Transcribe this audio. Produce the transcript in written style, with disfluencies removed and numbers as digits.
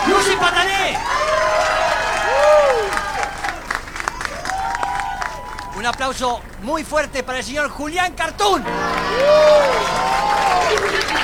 Lucy Patané. Un aplauso muy fuerte para el señor Julián Cartoon.